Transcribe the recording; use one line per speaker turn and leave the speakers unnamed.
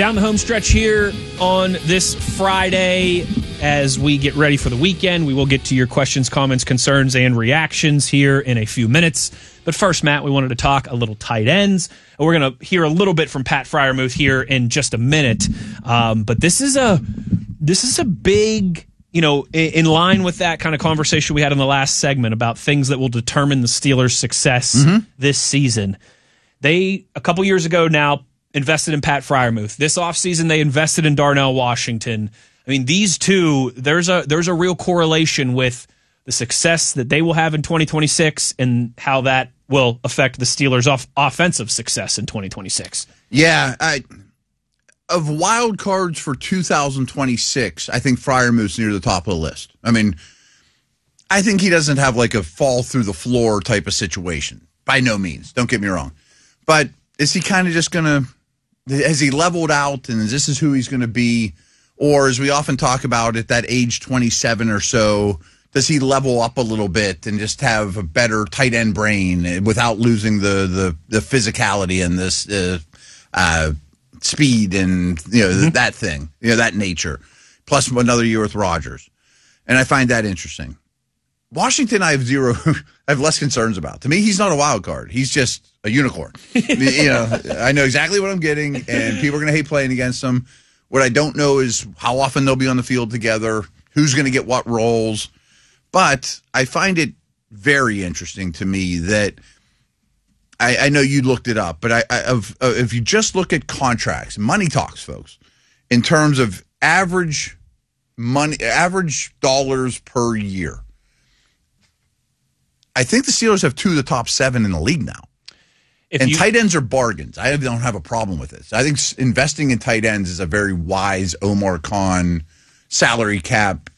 Down the home stretch here on this Friday as we get ready for the weekend. We will get to your questions, comments, concerns, and reactions here in a few minutes. But first, Matt, we wanted to talk a little tight ends. We're going to hear a little bit from Pat Freiermuth here in just a minute. But this is a big, in line with that kind of conversation we had in the last segment about things that will determine the Steelers' success this season. They, a couple years ago now, invested in Pat Freiermuth. This offseason, they invested in Darnell Washington. I mean, these two, there's a real correlation with the success that they will have in 2026 and how that will affect the Steelers' offensive success in 2026.
Yeah, of wild cards for 2026, I think Freiermuth's near the top of the list. I mean, I think he doesn't have like a fall through the floor type of situation. By no means. Don't get me wrong. But is he kind of just going to, has he leveled out and this is who he's going to be? Or as we often talk about at that age 27 or so, does he level up a little bit and just have a better tight end brain without losing the physicality and this speed and that thing, that nature, plus another year with Rodgers? And I find that interesting. Washington, I have less concerns about. To me, he's not a wild card. He's just a unicorn. I know exactly what I'm getting, and people are going to hate playing against him. What I don't know is how often they'll be on the field together, who's going to get what roles. But I find it very interesting to me that I know you looked it up, but if you just look at contracts, money talks, folks, in terms of average dollars per year. I think the Steelers have 2 of the top 7 in the league now. Tight ends are bargains. I don't have a problem with this. I think investing in tight ends is a very wise Omar Khan salary cap